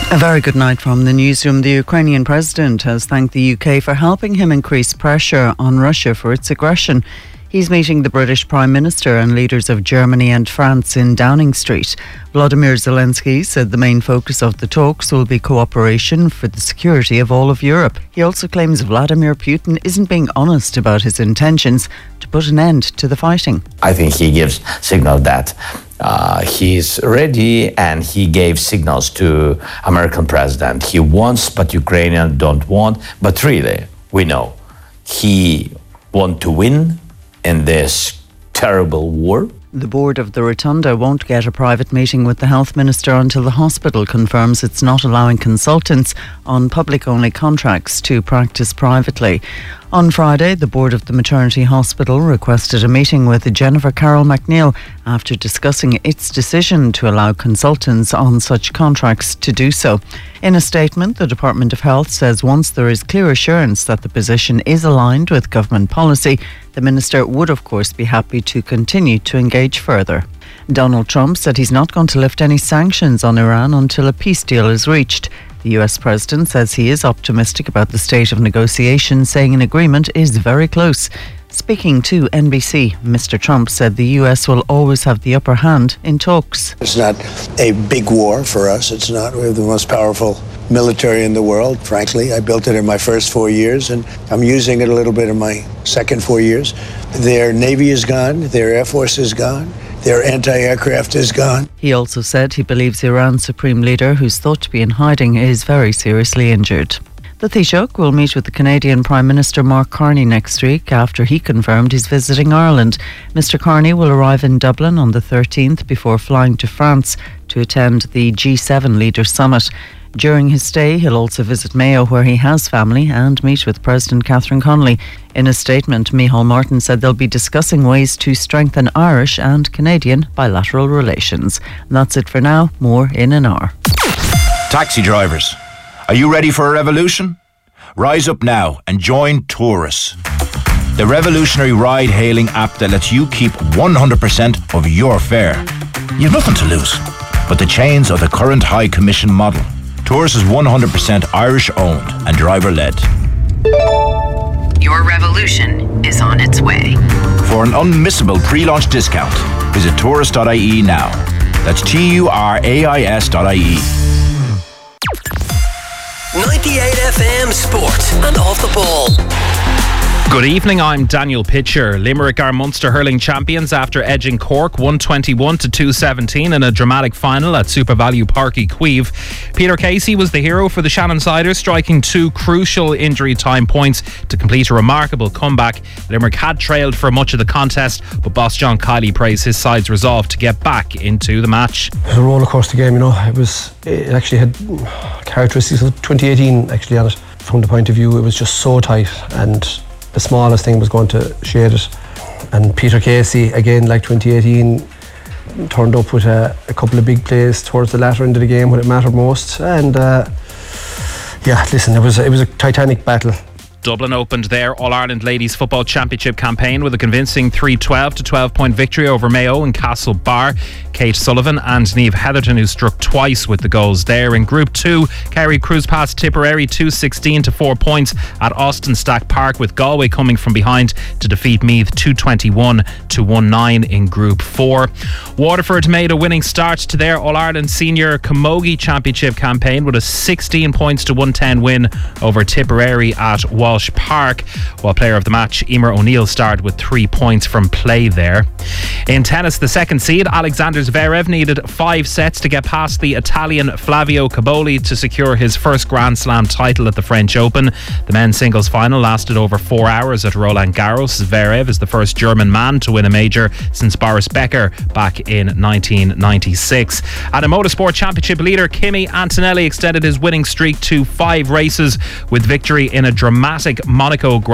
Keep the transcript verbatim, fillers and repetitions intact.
A very good night from the newsroom. The Ukrainian president has thanked the U K for helping him increase pressure on Russia for its aggression. He's meeting the British Prime Minister and leaders of Germany and France in Downing Street. Volodymyr Zelensky said the main focus of the talks will be cooperation for the security of all of Europe. He also claims Vladimir Putin isn't being honest about his intentions to put an end to the fighting. I think he gives signal that Uh, he's ready, and he gave signals to American president. He wants, but Ukrainians don't want. But really, we know he wants to win in this terrible war. The board of the Rotunda won't get a private meeting with the health minister until the hospital confirms it's not allowing consultants on public-only contracts to practice privately. On Friday, the board of the maternity hospital requested a meeting with Jennifer Carroll McNeil after discussing its decision to allow consultants on such contracts to do so. In a statement, the Department of Health says once there is clear assurance that the position is aligned with government policy, the minister would of course be happy to continue to engage further. Donald Trump said he's not going to lift any sanctions on Iran until a peace deal is reached. The U S president says he is optimistic about the state of negotiations, saying an agreement is very close. Speaking to N B C, Mister Trump said the U S will always have the upper hand in talks. It's not a big war for us. It's not. We have the most powerful military in the world, frankly. I built it in my first four years, and I'm using it a little bit in my second four years. Their Navy is gone. Their Air Force is gone. Their anti-aircraft is gone. He also said he believes Iran's supreme leader, who's thought to be in hiding, is very seriously injured. The Taoiseach will meet with the Canadian Prime Minister Mark Carney next week after he confirmed he's visiting Ireland. Mister Carney will arrive in Dublin on the thirteenth before flying to France to attend the G seven Leaders Summit. During his stay, he'll also visit Mayo, where he has family, and meet with President Catherine Connolly. In a statement, Micheál Martin said they'll be discussing ways to strengthen Irish and Canadian bilateral relations. And that's it for now. More in an hour. Taxi drivers, are you ready for a revolution? Rise up now and join Taurus, the revolutionary ride-hailing app that lets you keep one hundred percent of your fare. You've nothing to lose but the chains of the current high commission model. Taurus is one hundred percent Irish-owned and driver-led. Your revolution is on its way. For an unmissable pre-launch discount, visit taurus dot I E now. That's T U R A I S dot I E. ninety-eight F M Sport and Off the Ball. Good evening, I'm Daniel Pitcher. Limerick are Munster hurling champions after edging Cork one twenty-one to two seventeen in a dramatic final at SuperValu Páirc Uí Chaoimh. Peter Casey was the hero for the Shannonsiders, striking two crucial injury time points to complete a remarkable comeback. Limerick had trailed for much of the contest, but boss John Kiley praised his side's resolve to get back into the match. It was a roller coaster game, you know. It was. It actually had characteristics of twenty eighteen actually on it. From the point of view, it was just so tight, and the smallest thing was going to shade it. And Peter Casey, again, like twenty eighteen, turned up with a, a couple of big plays towards the latter end of the game when it mattered most. And uh, yeah, listen, it was it was a titanic battle. Dublin opened their All-Ireland Ladies Football Championship campaign with a convincing three twelve to twelve point victory over Mayo and Castlebar. Kate Sullivan and Niamh Heatherton, who struck twice with the goals there. In Group two, Kerry cruised past Tipperary two sixteen to four points at Austin Stack Park, with Galway coming from behind to defeat Meath two twenty-one to one nine in Group four. Waterford made a winning start to their All-Ireland Senior Camogie Championship campaign with a sixteen points to one ten win over Tipperary at Walsh Park, while player of the match Emer O'Neill starred with three points from play there. In tennis, the second seed Alexander Zverev needed five sets to get past the Italian Flavio Caboli to secure his first Grand Slam title at the French Open. The men's singles final lasted over four hours at Roland Garros. Zverev is the first German man to win a major since Boris Becker back in nineteen ninety-six. At a motorsport championship leader, Kimi Antonelli extended his winning streak to five races with victory in a dramatic Monaco Grand